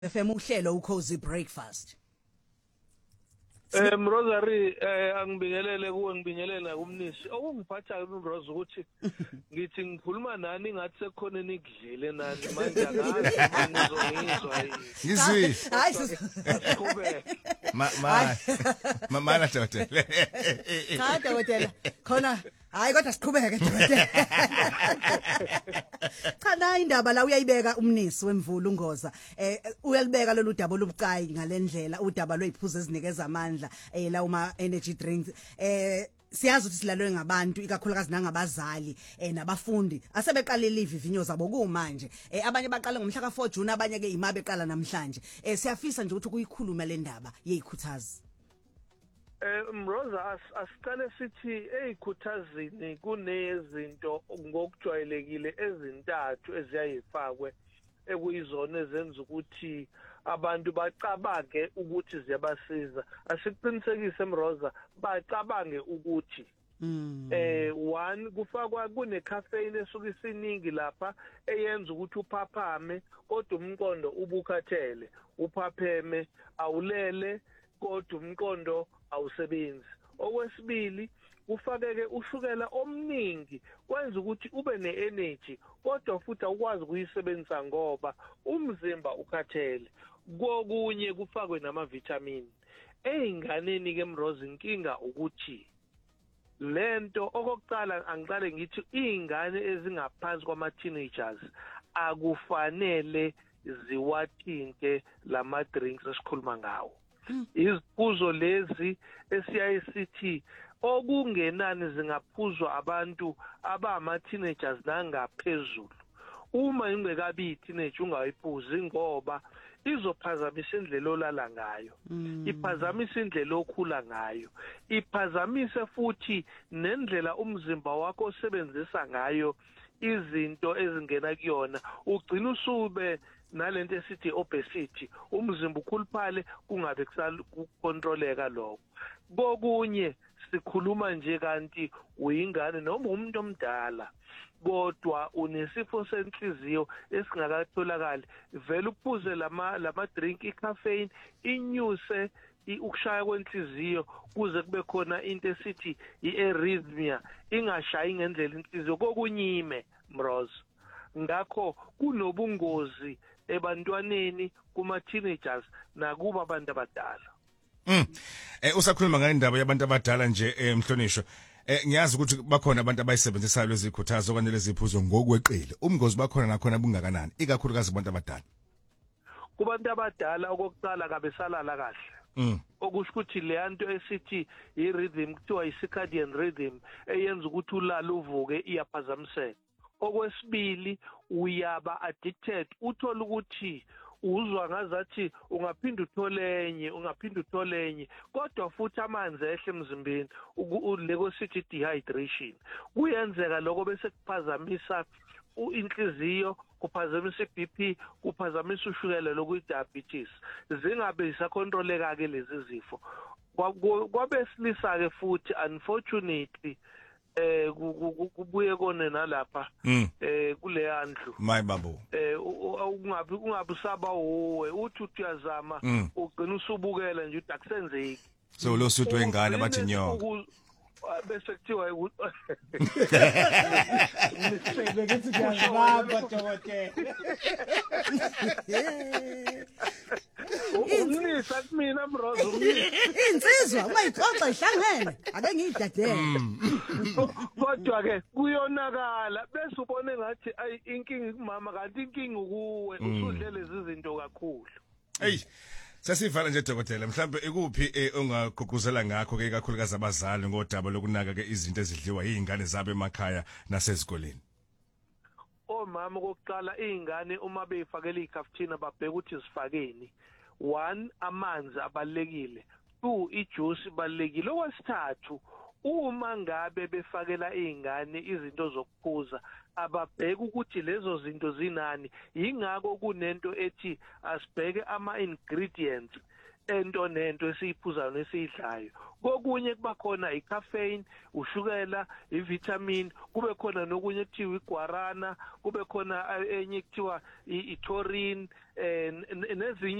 FM uhlelo uCozy Breakfast. Rosary angibingelele kuwe ngibingelela kumnisi okungiphatha uMrose ukuthi ngithi ngikhuluma nani ngathi sekukhona nikudlile nani manje akazi ngizongizwa ngizwi Hayi siqhubeke mama dokotela cha dokotela khona hayi kodwa siqhubeke dokotela cha na indaba la uyayibeka umnisi wemvula ungoza uyalibeka lolu daba olubucayi ngalendlela udaba lweziphuzo ezinikeza amandla la uma energy drinks siyazi ukuthi silalwe ngabantu ikakhulukazi nangabazali nabafundi asebeqalile ivivinyo zabo kumanje abanye baqala ngomhla ka4 June abanye ke imabe eqala namhlanje siyafisa nje ukuthi kuyikhuluma le ndaba yeyikhuthazi Mroza asiqale sithi eyikhuthazini kunezinto ngokujwayelekile ezintathu eziyayifakwe ekuyizona ezenza ukuthi abantu bacabange ukuthi ziyabasiza asikuqinisekise Mroza bacabange ukuthi one kufakwa kune caffeine esuka isiningi lapha eyenza ukuthi uphaphame kodwa umqondo ubukhathele uphapheme awulele kodwa umqondo awusebenzi okwesibili kufakeke ushukela omningi kwenza ukuthi ube neenergy kodwa futhi awukwazi ukuyisebenzisa ngoba umzimba ukhathele kokunye kufakwe nama-vitamin ey'nganeni ke Mrozi inkinga ukuthi lento okokuqala angiqale ngithi iy'ngane ezingaphansi kwama-teenagers akufanele ziwathinte lama-drinks esikhuluma ngawo iziphuzo lezi esiyaye sithi okungenani zingaphuzwa abantu abama-teenagers nangaphezulu uma ingekabi i-teenage ungayiphuzi ngoba izophazamisa indlela olala ngayo iphazamisa indlela okhula ngayo iphazamise futhi nendlela umzimba wakho osebenzisa ngayo izinto ezingena kuyona ugcina usube nalento esithi obesity umzimba ukhuluphale kungabe kukontroleka lokho kokunye sikhuluma nje kanti uyingane noma umuntu omdala kodwa unesifo senhliziyo esingakatholakali vele uphuze lama drink icaffeine inyuse ukushaya kwenhliziyo kuze kube khona into esithi iarrhythmia ingashayi ngendlela inhliziyo kokunyime Mrose ngakho kunobungozi ebantwaneni kuma-teenagers nakuba abantu abadala usakhuluma ngandaba yabantu abadala nje Mhlonishwa ngiyazi ukuthi bakhona abantu abayisebenzisayo lezi khuthazo okanye lezi phuzo ngokweqile umngozi bakhona nakhona bungakanani ikakhulukazi abantu abadala kubantu abadala okokuqala kabesalala kahle okusho ukuthi le nto esithi i-rhythm kuthiwa i-circadian rhythm eyenza ukuthi ulale uvuke iyaphazamiseka okwesibili uyaba addicted uthola ukuthi uzwa ngazathi ungaphinda uthole enye kodwa futhi amanzi ehle emzimbeni leko sithi dehydration kuyenzeka lokho bese kuphazamisa inhliziyo kuphazamisa iBP kuphazamisa ushukela lokuyi-diabetes zingabe isakontroleka ke lezi zifo kwabesilisa ke futhi unfortunately kubuye kone nalapha kule yandlu my babu ungabe usaba uthi uyazama ugcina usubukela nje ukuthi akusenzeki so lo suthu wengane bathi nyoka bese kuthiwa bekethi ngiyazibamba dokotela umnisa kumina Mrozo insizwa ungayixoxa ihlangene ake ngiyidadele kodwa ke kuyonakala bese ubone ngathi ayi inkingi kumama kanti inkingi kuwe usudle lezi zinto kakhulu hey sesivala nje dokotela mhlambe ikuphi ongagqugquzela ngakho ke kakhulukazi abazali ngodaba lokunaka ke izinto ezidliwa izingane zabo emakhaya nasezikoleni omama kokuqala izingane uma beyifakela ikafthina babheka ukuthi zifakeni 1 amanzi abalekile 2 ijuice ibalekile okwesithathu uma ngabe befakela izingane izinto zokuphuza ababheka ukuthi lezo zinto zinani ingako kunento ethi asibheke ama ingredients ento nento esiyiphuzayo nesiyidlayo. Kokunye kuba khona icaffeine, ushukela, ivitamin, kube khona nokunye kuthiwa iguarana, kube khona enye kuthiwa itaurine nezinye